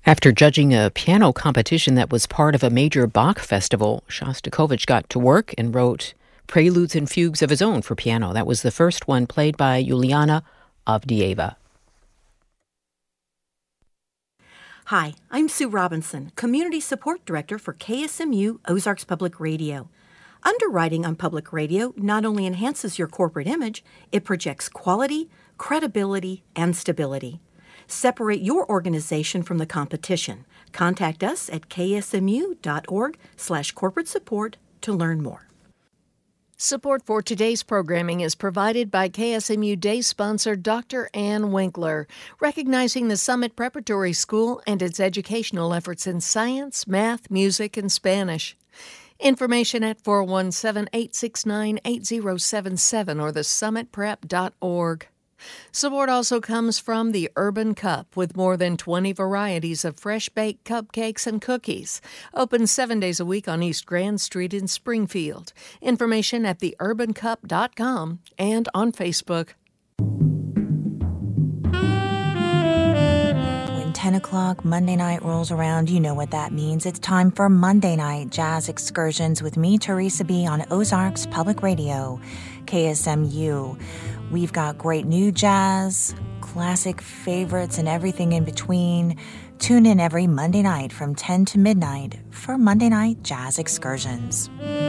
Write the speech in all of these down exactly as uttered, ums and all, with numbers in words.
After judging a piano competition that was part of a major Bach festival, Shostakovich got to work and wrote preludes and fugues of his own for piano. That was the first one played by Juliana Avdieva. Hi, I'm Sue Robinson, Community Support Director for K S M U Ozarks Public Radio. Underwriting on public radio not only enhances your corporate image, it projects quality, credibility, and stability. Separate your organization from the competition. Contact us at ksmu.org slash corporate support to learn more. Support for today's programming is provided by K S M U Day sponsor Doctor Ann Winkler, recognizing the Summit Preparatory School and its educational efforts in science, math, music, and Spanish. Information at four one seven, eight six nine, eight zero seven seven or the summit prep dot org. Support also comes from the Urban Cup, with more than twenty varieties of fresh-baked cupcakes and cookies. Open seven days a week on East Grand Street in Springfield. Information at the urban cup dot com and on Facebook. When ten o'clock Monday night rolls around, you know what that means. It's time for Monday Night Jazz Excursions with me, Teresa B., on Ozarks Public Radio, K S M U. We've got great new jazz, classic favorites, and everything in between. Tune in every Monday night from ten to midnight for Monday Night Jazz Excursions.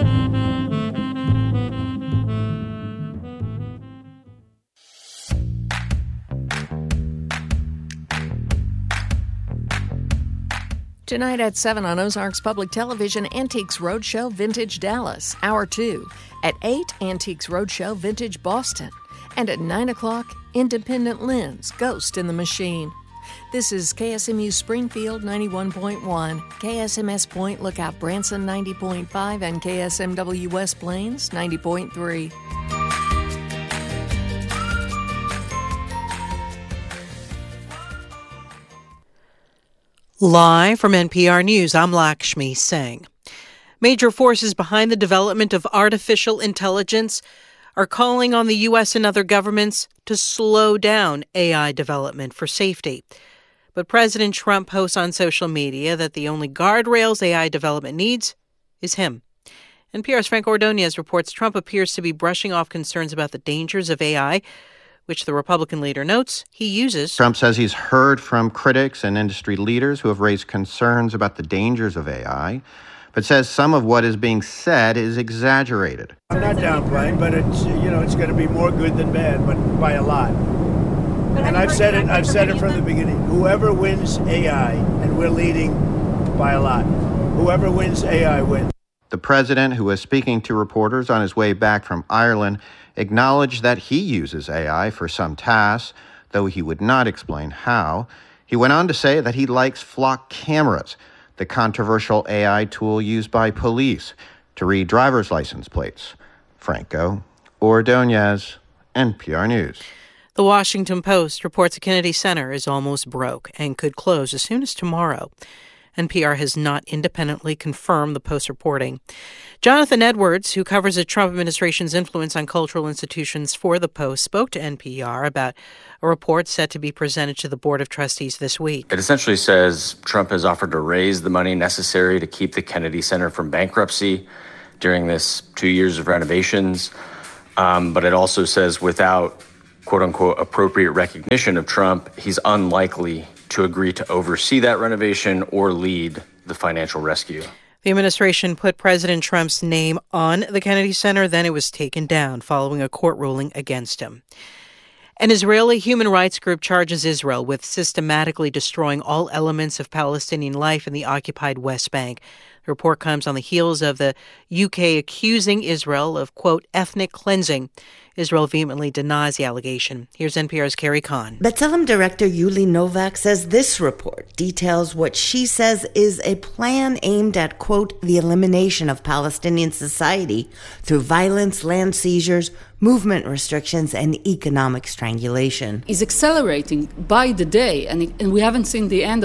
Tonight at seven on Ozarks Public Television, Antiques Roadshow Vintage Dallas, Hour two. At eight, Antiques Roadshow Vintage Boston. And at nine o'clock, Independent Lens, Ghost in the Machine. This is K S M U Springfield ninety-one point one, K S M S Point Lookout Branson ninety point five, and K S M W West Plains ninety point three. Live from N P R News, I'm Lakshmi Singh. Major forces behind the development of artificial intelligence are calling on the U S and other governments to slow down A I development for safety. But President Trump posts on social media that the only guardrails A I development needs is him. N P R's Frank Ordonez reports Trump appears to be brushing off concerns about the dangers of A I, which the Republican leader notes he uses. Trump says he's heard from critics and industry leaders who have raised concerns about the dangers of A I, but says some of what is being said is exaggerated. I'm not downplaying, but it's, you know, it's going to be more good than bad, but by a lot. And I've said it, I've said it from the beginning. Whoever wins A I, and we're leading by a lot, whoever wins A I wins. The president, who was speaking to reporters on his way back from Ireland, acknowledged that he uses A I for some tasks, though he would not explain how. He went on to say that he likes flock cameras, the controversial A I tool used by police to read driver's license plates. Franco Ordonez, N P R News. The Washington Post reports a Kennedy Center is almost broke and could close as soon as tomorrow. N P R has not independently confirmed the Post reporting. Jonathan Edwards, who covers the Trump administration's influence on cultural institutions for the Post, spoke to N P R about a report set to be presented to the Board of Trustees this week. It essentially says Trump has offered to raise the money necessary to keep the Kennedy Center from bankruptcy during this two years of renovations. Um, but it also says without, quote unquote, appropriate recognition of Trump, he's unlikely to agree to oversee that renovation or lead the financial rescue. The administration put President Trump's name on the Kennedy Center, then it was taken down following a court ruling against him. An Israeli human rights group charges Israel with systematically destroying all elements of Palestinian life in the occupied West Bank. The report comes on the heels of the U K accusing Israel of, quote, ethnic cleansing. Israel vehemently denies the allegation. Here's N P R's Carrie Kahn. B'Tselem director Yuli Novak says this report details what she says is a plan aimed at, quote, the elimination of Palestinian society through violence, land seizures, movement restrictions, and economic strangulation. Is accelerating by the day, and, and we haven't seen the end of it.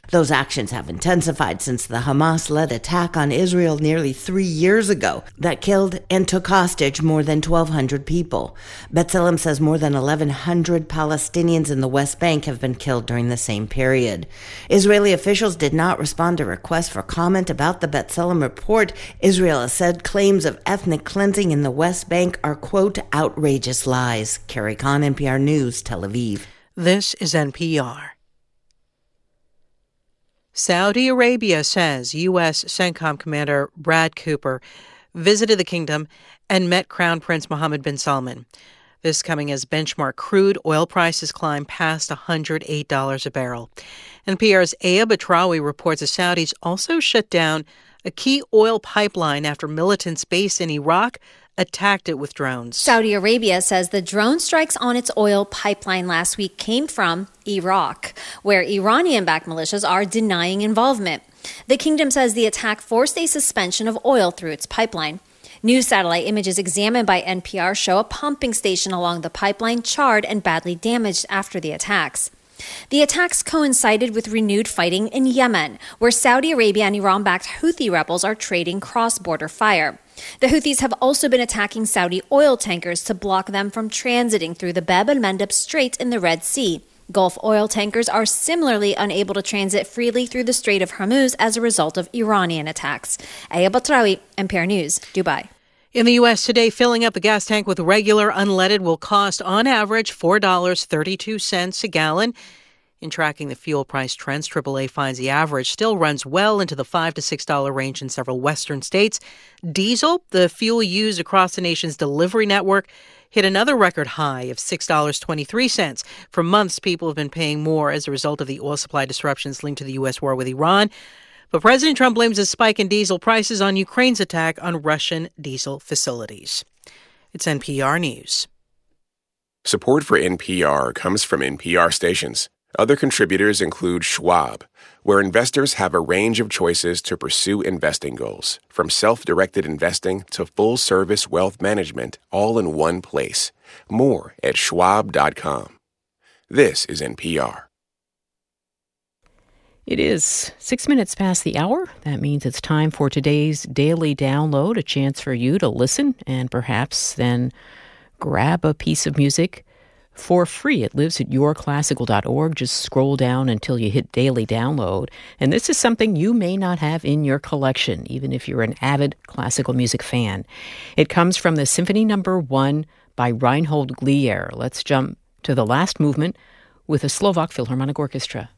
Those actions have intensified since the Hamas-led attack on Israel nearly three years ago that killed and took hostage more than twelve hundred people. B'Tselem says more than eleven hundred Palestinians in the West Bank have been killed during the same period. Israeli officials did not respond to requests for comment about the B'Tselem report. Israel has said claims of ethnic cleansing in the West Bank are, quote, outrageous lies. Carrie Kahn, N P R News, Tel Aviv. This is N P R. Saudi Arabia says U S CENTCOM Commander Brad Cooper visited the kingdom and met Crown Prince Mohammed bin Salman. This coming as benchmark crude oil prices climb past one hundred eight dollars a barrel. N P R's Aya Batrawi reports the Saudis also shut down a key oil pipeline after militants based in Iraq attacked it with drones. Saudi Arabia says the drone strikes on its oil pipeline last week came from Iraq, where Iranian-backed militias are denying involvement. The kingdom says the attack forced a suspension of oil through its pipeline. New satellite images examined by N P R show a pumping station along the pipeline charred and badly damaged after the attacks. The attacks coincided with renewed fighting in Yemen, where Saudi Arabia and Iran-backed Houthi rebels are trading cross-border fire. The Houthis have also been attacking Saudi oil tankers to block them from transiting through the Bab el-Mandeb Strait in the Red Sea. Gulf oil tankers are similarly unable to transit freely through the Strait of Hormuz as a result of Iranian attacks. Aya Batrawi, N P R News, Dubai. In the U S today, filling up a gas tank with regular unleaded will cost, on average, four dollars and thirty-two cents a gallon. In tracking the fuel price trends, triple A finds the average still runs well into the five to six dollars range in several western states. Diesel, the fuel used across the nation's delivery network, hit another record high of six dollars and twenty-three cents. For months, people have been paying more as a result of the oil supply disruptions linked to the U S war with Iran. But President Trump blames a spike in diesel prices on Ukraine's attack on Russian diesel facilities. It's N P R News. Support for N P R comes from N P R stations. Other contributors include Schwab, where investors have a range of choices to pursue investing goals, from self-directed investing to full-service wealth management, all in one place. More at schwab dot com. This is N P R. It is six minutes past the hour. That means it's time for today's daily download, a chance for you to listen and perhaps then grab a piece of music for free. It lives at your classical dot org. Just scroll down until you hit daily download. And this is something you may not have in your collection, even if you're an avid classical music fan. It comes from the Symphony Number One by Reinhold Glier. Let's jump to the last movement with the Slovak Philharmonic Orchestra.